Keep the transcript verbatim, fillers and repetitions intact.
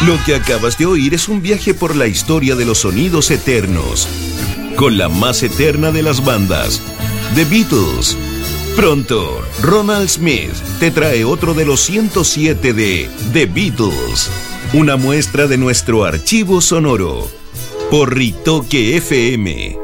Lo que acabas de oír es un viaje por la historia de los sonidos eternos, con la más eterna de las bandas, The Beatles. Pronto, Ronald Smith te trae otro de los ciento siete de The Beatles, una muestra de nuestro archivo sonoro, por Ritoque F M.